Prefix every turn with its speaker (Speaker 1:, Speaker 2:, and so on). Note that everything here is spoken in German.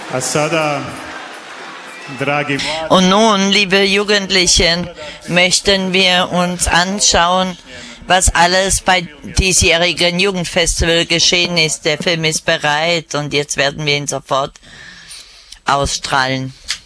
Speaker 1: Und nun, liebe Jugendlichen, möchten wir uns anschauen, was alles bei diesjährigen Jugendfestival geschehen ist. Der Film ist bereit und jetzt werden wir ihn sofort ausstrahlen.